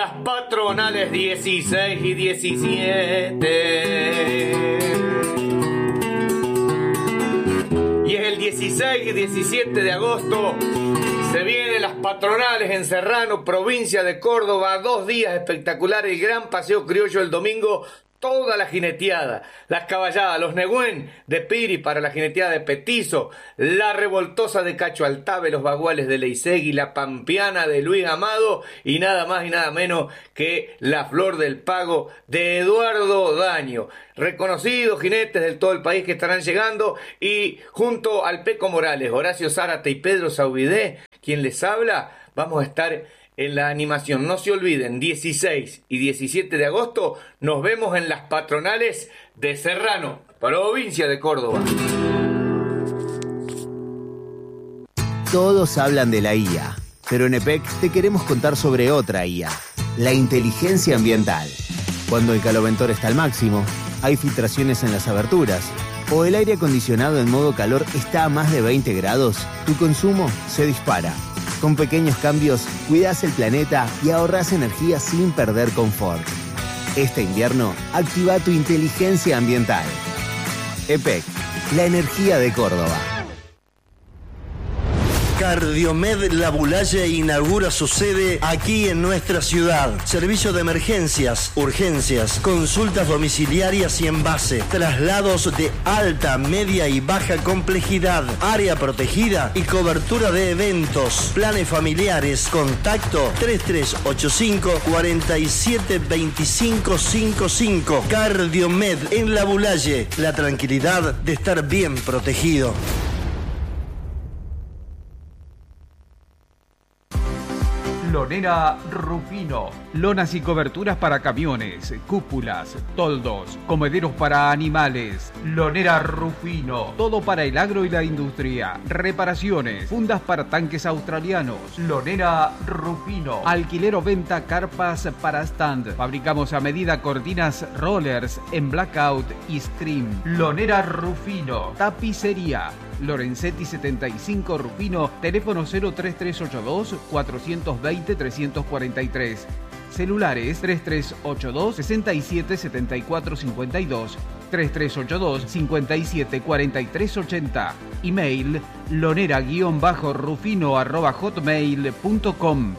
las patronales 16 y 17. Y es el 16 y 17 de agosto. Se vienen las patronales en Serrano, provincia de Córdoba. 2 días espectaculares, el gran paseo criollo el domingo. Toda la jineteada, las caballadas, los negüén de Piri para la jineteada de Petizo, la revoltosa de Cacho Altave, los baguales de Leisegui, la pampeana de Luis Amado y nada más y nada menos que la Flor del Pago de Eduardo Daño. Reconocidos jinetes del todo el país que estarán llegando y junto al Peco Morales, Horacio Zárate y Pedro Saubidé, quien les habla, vamos a estar en la animación. No se olviden, 16 y 17 de agosto nos vemos en las patronales de Serrano, provincia de Córdoba. Todos hablan de la IA, pero en EPEC te queremos contar sobre otra IA, la inteligencia ambiental. Cuando el caloventor está al máximo, hay filtraciones en las aberturas, o el aire acondicionado en modo calor está a más de 20 grados, tu consumo se dispara. Con pequeños cambios, cuidás el planeta y ahorrás energía sin perder confort. Este invierno, activa tu inteligencia ambiental. EPEC, la energía de Córdoba. Cardiomed Labulaye inaugura su sede aquí en nuestra ciudad. Servicio de emergencias, urgencias, consultas domiciliarias y en base, traslados de alta, media y baja complejidad, área protegida y cobertura de eventos, planes familiares. Contacto 3385 47 25 55. Cardiomed en Labulaye, la tranquilidad de estar bien protegido. Lonera Rufino. Lonas y coberturas para camiones, cúpulas, toldos, comederos para animales. Lonera Rufino. Todo para el agro y la industria. Reparaciones, fundas para tanques australianos. Lonera Rufino. Alquiler o venta carpas para stand. Fabricamos a medida cortinas rollers en blackout y stream. Lonera Rufino. Tapicería. Lorenzetti 75 Rufino, teléfono 03382 420 343. Celulares 3382 67 74 52, 3382 57 43 80. Email lonera-rufino@hotmail.com.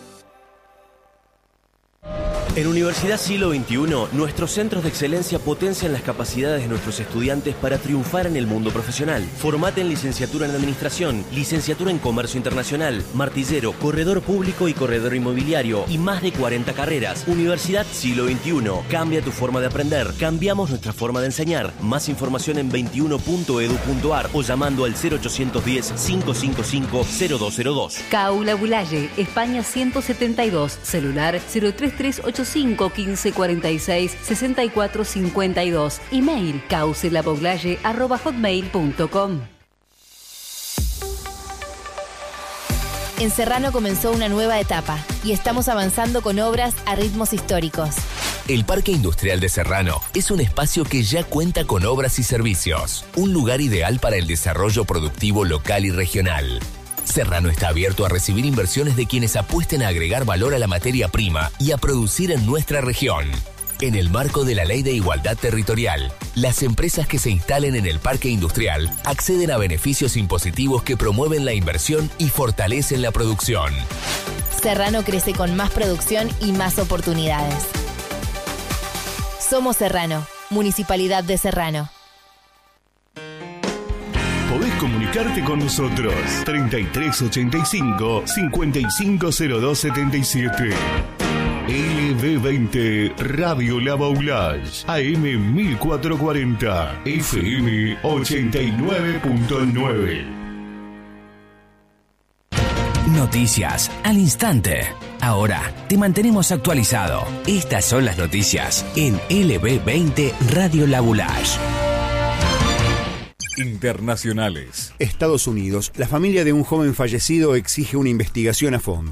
En Universidad Siglo XXI, nuestros centros de excelencia potencian las capacidades de nuestros estudiantes para triunfar en el mundo profesional. Formate en licenciatura en Administración, licenciatura en Comercio Internacional, martillero, corredor público y corredor inmobiliario y más de 40 carreras. Universidad Siglo XXI. Cambia tu forma de aprender. Cambiamos nuestra forma de enseñar. Más información en 21.edu.ar o llamando al 0810 555 0202. CAU Labulaye, España 172, celular 03385 15 46 64 52. Email causelaboglaye@hotmail.com. En Serrano comenzó una nueva etapa y estamos avanzando con obras a ritmos históricos. El Parque Industrial de Serrano es un espacio que ya cuenta con obras y servicios. Un lugar ideal para el desarrollo productivo local y regional. Serrano está abierto a recibir inversiones de quienes apuesten a agregar valor a la materia prima y a producir en nuestra región. En el marco de la Ley de Igualdad Territorial, las empresas que se instalen en el parque industrial acceden a beneficios impositivos que promueven la inversión y fortalecen la producción. Serrano crece con más producción y más oportunidades. Somos Serrano, Municipalidad de Serrano. Podés comunicarte con nosotros 3385 550277. LB20 Radio La Baulage, AM 1440, FM 89.9. Noticias al instante. Ahora te mantenemos actualizado. Estas son las noticias en LB20 Radio La Baulage. Internacionales. Estados Unidos. La familia de un joven fallecido exige una investigación a fondo.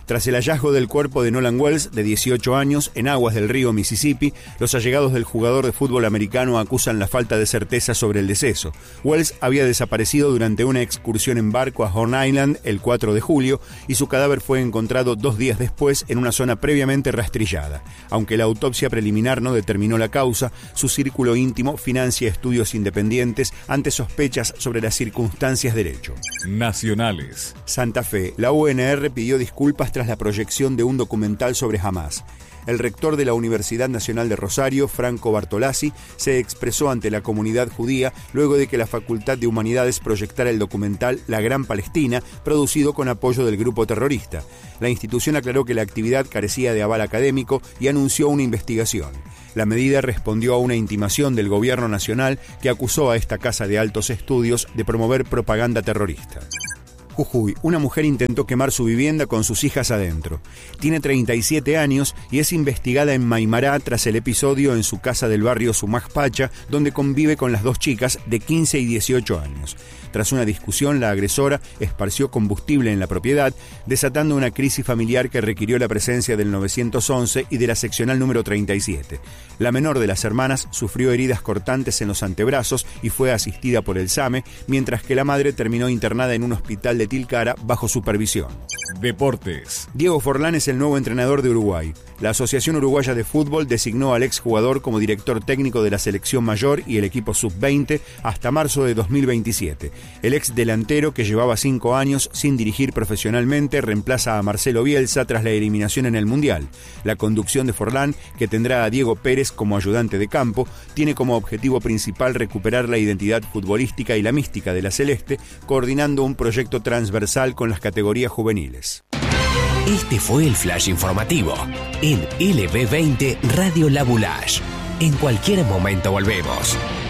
Tras el hallazgo del cuerpo de Nolan Wells, de 18 años, en aguas del río Mississippi, los allegados del jugador de fútbol americano acusan la falta de certeza sobre el deceso. Wells había desaparecido durante una excursión en barco a Horn Island el 4 de julio y su cadáver fue encontrado 2 días después en una zona previamente rastrillada. Aunque la autopsia preliminar no determinó la causa, su círculo íntimo financia estudios independientes ante sospechas sobre las circunstancias del hecho. Nacionales. Santa Fe. La UNR pidió disculpas tras la proyección de un documental sobre Hamás. El rector de la Universidad Nacional de Rosario, Franco Bartolazzi, se expresó ante la comunidad judía luego de que la Facultad de Humanidades proyectara el documental La Gran Palestina, producido con apoyo del grupo terrorista. La institución aclaró que la actividad carecía de aval académico y anunció una investigación. La medida respondió a una intimación del gobierno nacional que acusó a esta casa de altos estudios de promover propaganda terrorista. Jujuy, una mujer intentó quemar su vivienda con sus hijas adentro. Tiene 37 años y es investigada en Maimará tras el episodio en su casa del barrio Sumaj Pacha, donde convive con las 2 chicas de 15 y 18 años. Tras una discusión, la agresora esparció combustible en la propiedad, desatando una crisis familiar que requirió la presencia del 911 y de la seccional número 37. La menor de las hermanas sufrió heridas cortantes en los antebrazos y fue asistida por el SAME, mientras que la madre terminó internada en un hospital de Tilcara bajo supervisión. Deportes. Diego Forlán es el nuevo entrenador de Uruguay. La Asociación Uruguaya de Fútbol designó al exjugador como director técnico de la selección mayor y el equipo sub-20 hasta marzo de 2027. El ex delantero, que llevaba 5 años sin dirigir profesionalmente, reemplaza a Marcelo Bielsa tras la eliminación en el Mundial. La conducción de Forlán, que tendrá a Diego Pérez como ayudante de campo, tiene como objetivo principal recuperar la identidad futbolística y la mística de la Celeste, coordinando un proyecto transversal con las categorías juveniles. Este fue el flash informativo en LB20 Radio La Boulage. En cualquier momento volvemos.